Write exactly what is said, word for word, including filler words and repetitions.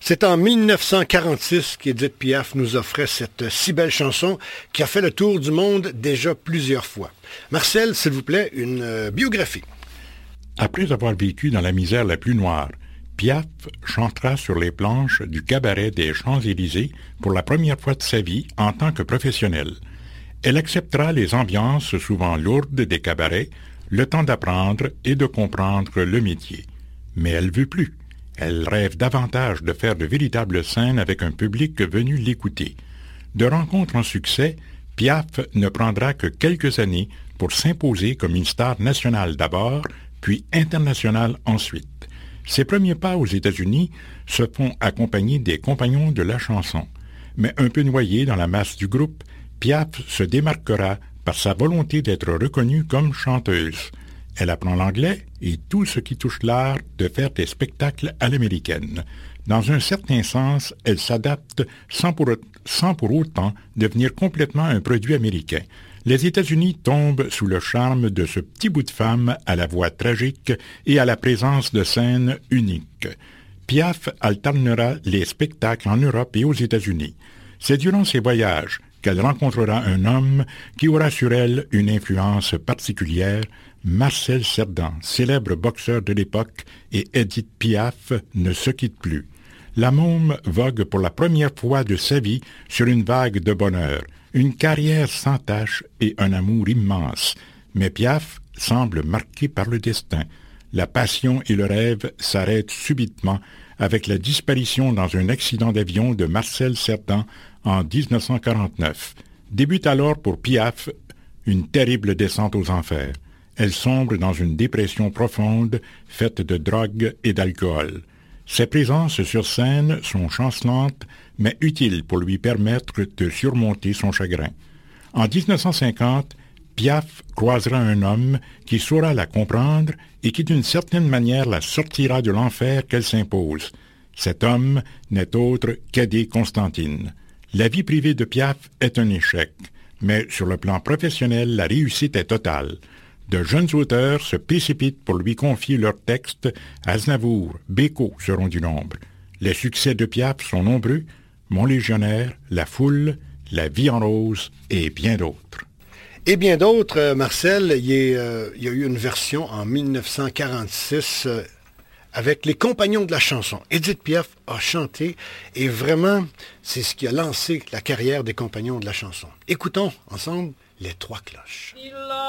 C'est en mille neuf cent quarante-six qu'Édith Piaf nous offrait cette si belle chanson qui a fait le tour du monde déjà plusieurs fois. Marcel, s'il vous plaît, une euh, biographie. Après avoir vécu dans la misère la plus noire, Piaf chantera sur les planches du cabaret des Champs-Élysées pour la première fois de sa vie en tant que professionnelle. Elle acceptera les ambiances souvent lourdes des cabarets, le temps d'apprendre et de comprendre le métier. Mais elle veut plus. Elle rêve davantage de faire de véritables scènes avec un public venu l'écouter. De rencontre en succès, Piaf ne prendra que quelques années pour s'imposer comme une star nationale d'abord, puis internationale ensuite. Ses premiers pas aux États-Unis se font accompagner des compagnons de la chanson. Mais un peu noyée dans la masse du groupe, Piaf se démarquera par sa volonté d'être reconnue comme chanteuse. Elle apprend l'anglais et tout ce qui touche l'art de faire des spectacles à l'américaine. Dans un certain sens, elle s'adapte sans pour, sans pour autant devenir complètement un produit américain. Les États-Unis tombent sous le charme de ce petit bout de femme à la voix tragique et à la présence de scènes uniques. Piaf alternera les spectacles en Europe et aux États-Unis. C'est durant ces voyages qu'elle rencontrera un homme qui aura sur elle une influence particulière. Marcel Cerdan, célèbre boxeur de l'époque, et Édith Piaf ne se quittent plus. La môme vogue pour la première fois de sa vie sur une vague de bonheur, une carrière sans tache et un amour immense. Mais Piaf semble marqué par le destin. La passion et le rêve s'arrêtent subitement avec la disparition dans un accident d'avion de Marcel Cerdan en dix-neuf cent quarante-neuf. Débute alors pour Piaf une terrible descente aux enfers. Elle sombre dans une dépression profonde, faite de drogue et d'alcool. Ses présences sur scène sont chancelantes, mais utiles pour lui permettre de surmonter son chagrin. En dix-neuf cent cinquante, Piaf croisera un homme qui saura la comprendre et qui d'une certaine manière la sortira de l'enfer qu'elle s'impose. Cet homme n'est autre qu'Aidé Constantine. La vie privée de Piaf est un échec, mais sur le plan professionnel, la réussite est totale. De jeunes auteurs se précipitent pour lui confier leurs textes. Aznavour, Bécaud seront du nombre. Les succès de Piaf sont nombreux. Mon légionnaire, La Foule, La Vie en rose et bien d'autres. Et bien d'autres, Marcel, il y, a, euh, il y a eu une version en mille neuf cent quarante-six euh, avec les compagnons de la chanson. Édith Piaf a chanté et vraiment, c'est ce qui a lancé la carrière des compagnons de la chanson. Écoutons ensemble Les Trois Cloches.